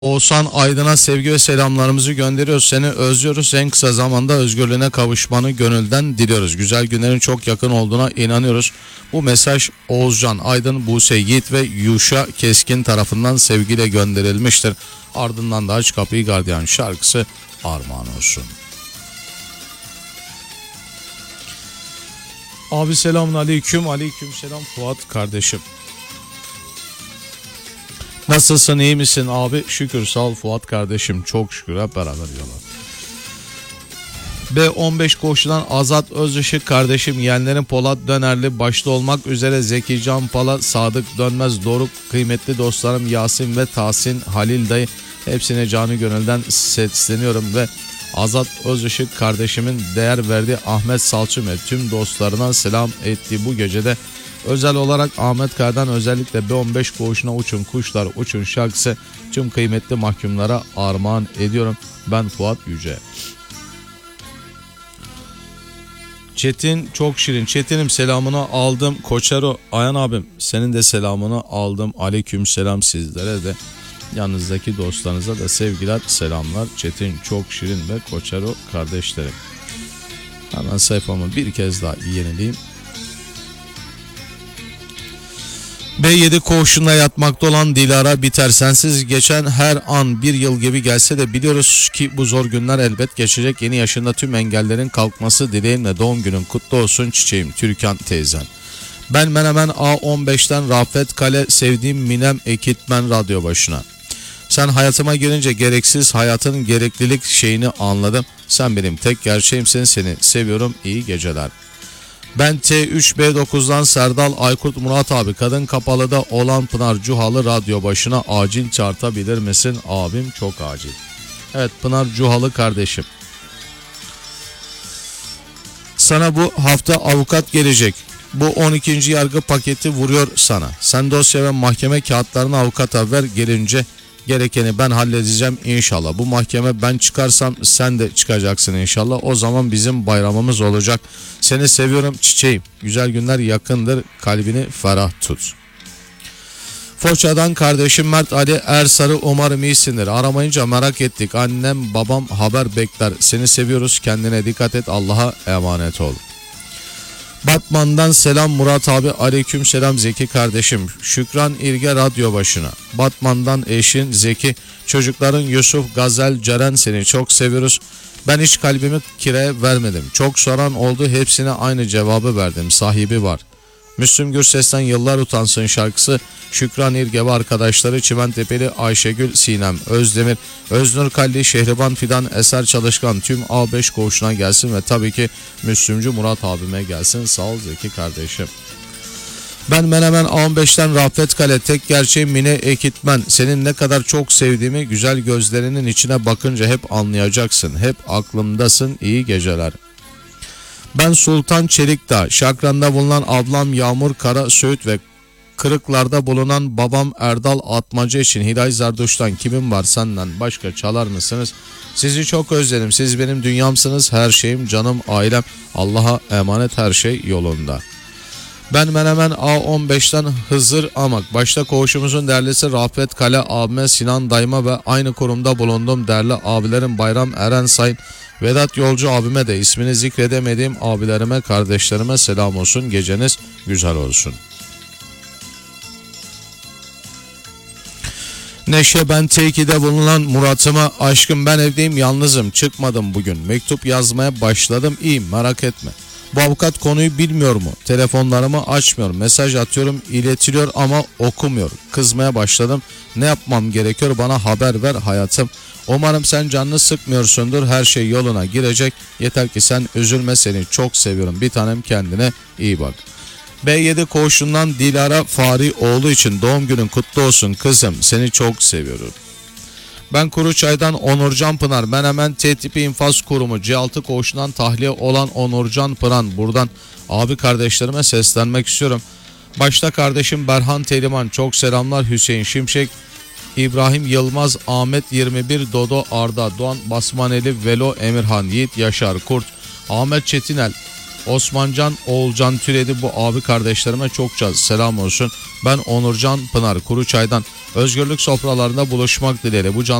Oğuzhan Aydın'a sevgi ve selamlarımızı gönderiyoruz. Seni özlüyoruz. En kısa zamanda özgürlüğüne kavuşmanı gönülden diliyoruz. Güzel günlerin çok yakın olduğuna inanıyoruz. Bu mesaj Oğuzcan Aydın, Buse Yiğit ve Yuşa Keskin tarafından sevgiyle gönderilmiştir. Ardından da Aç Kapıyı Gardiyan şarkısı armağan olsun. Abi selamun aleyküm. Aleyküm selam Fuat kardeşim. Nasılsın, iyi misin abi? Şükür sağ ol Fuat kardeşim. Çok şükür, hep beraber yola. B15 koşudan Azat Özışık kardeşim, yeğenlerin Polat Dönerli başta olmak üzere Zeki Can Pala, Sadık Dönmez, Doruk, kıymetli dostlarım Yasin ve Tahsin, Halil dayı, hepsine canı gönülden sesleniyorum ve Azat Özışık kardeşimin değer verdiği Ahmet Salçım ve tüm dostlarına selam ettiği bu gecede özel olarak Ahmet Kaya'dan özellikle B15 koğuşuna uçun kuşlar uçun şarkısı tüm kıymetli mahkumlara armağan ediyorum. Ben Fuat Yüce. Çetin çok şirin. Çetin'im selamını aldım. Koçero Ayhan abim senin de selamını aldım. Aleyküm selam sizlere de. Yanınızdaki dostlarınıza da sevgiler selamlar. Çetin çok şirin ve Koçero kardeşlerim. Hemen sayfamı bir kez daha yenileyim. B7 koğuşunda yatmakta olan Dilara Biter sensiz geçen her an bir yıl gibi gelse de biliyoruz ki bu zor günler elbet geçecek. Yeni yaşında tüm engellerin kalkması dileğimle doğum günün kutlu olsun çiçeğim Türkan teyzen. Ben Menemen A15'ten Rafet Kale sevdiğim Minem Ekitmen radyo başına. Sen hayatıma girince gereksiz hayatın gereklilik şeyini anladım. Sen benim tek gerçeğimsin, seni seviyorum, iyi geceler. Ben T3B9'dan Serdal Aykurt Murat abi, kadın kapalıda olan Pınar Cuhalı radyo başına acil çarpabilir misin abim, çok acil. Evet Pınar Cuhalı kardeşim, sana bu hafta avukat gelecek. Bu 12. yargı paketi vuruyor sana. Sen dosya ve mahkeme kağıtlarını avukata ver, gelince gerekeni ben halledeceğim inşallah. Bu mahkeme ben çıkarsam sen de çıkacaksın inşallah. O zaman bizim bayramımız olacak. Seni seviyorum çiçeğim. Güzel günler yakındır. Kalbini ferah tut. Foça'dan kardeşim Mert Ali Ersarı, umarım iyisindir. Aramayınca merak ettik. Annem babam haber bekler. Seni seviyoruz. Kendine dikkat et. Allah'a emanet ol. Batman'dan selam Murat abi, aleyküm selam Zeki kardeşim. Şükran İrge radyo başına. Batman'dan eşin Zeki, çocukların Yusuf, Gazel, Ceren, seni çok seviyoruz. Ben hiç kalbimi kiraya vermedim. Çok soran oldu, hepsine aynı cevabı verdim. Sahibi var. Müslüm Gürses'ten Yıllar Utansın şarkısı Şükran İrge ve arkadaşları Çimentepeli Ayşegül, Sinem Özdemir, Öznur Kalli, Şehriban Fidan, Eser Çalışkan tüm A5 koğuşuna gelsin ve tabii ki Müslümcü Murat abime gelsin. Sağ ol Zeki kardeşim. Ben Menemen A15'ten Rafet Kale, tek gerçeğim Mine Ekitmen. Senin ne kadar çok sevdiğimi güzel gözlerinin içine bakınca hep anlayacaksın. Hep aklımdasın, iyi geceler. Ben Sultan Çelikdağ, Şakran'da bulunan ablam Yağmur Kara Söğüt ve Kırıklar'da bulunan babam Erdal Atmaca için Hilal Zarduş'tan kimin var senden başka çalar mısınız? Sizi çok özledim, siz benim dünyamsınız, her şeyim, canım, ailem, Allah'a emanet, her şey yolunda. Ben Menemen A15'ten Hızır Amak, başta koğuşumuzun değerlisi Rafet Kale abime, Sinan dayıma ve aynı kurumda bulunduğum değerli abilerim Bayram Eren Sayın, Vedat Yolcu abime de ismini zikredemediğim abilerime, kardeşlerime selam olsun. Geceniz güzel olsun. Neşe ben T2'de bulunan Murat'ıma, aşkım ben evdeyim, yalnızım, çıkmadım bugün. Mektup yazmaya başladım, iyiyim, merak etme. Bu avukat konuyu bilmiyor mu? Telefonlarımı açmıyor, mesaj atıyorum, iletiliyor ama okumuyor. Kızmaya başladım. Ne yapmam gerekiyor? Bana haber ver hayatım. Umarım sen canını sıkmıyorsundur. Her şey yoluna girecek. Yeter ki sen üzülme, seni çok seviyorum. Bir tanem, kendine iyi bak. B7 koğuşundan Dilara Farioğlu için doğum günün kutlu olsun kızım. Seni çok seviyorum. Ben Kuruçay'dan Onurcan Pınar, Menemen T tipi infaz kurumu C6 koğuşundan tahliye olan Onurcan Pınar. Buradan abi kardeşlerime seslenmek istiyorum. Başta kardeşim Berhan Teliman, çok selamlar. Hüseyin Şimşek, İbrahim Yılmaz, Ahmet 21, Dodo Arda, Doğan Basmaneli, Velo Emirhan, Yiğit Yaşar Kurt, Ahmet Çetinel, Osmancan, Oğulcan Türedi, bu abi kardeşlerime çokça selam olsun. Ben Onurcan Pınar Kuruçay'dan. Özgürlük sofralarında buluşmak dileğiyle. Bu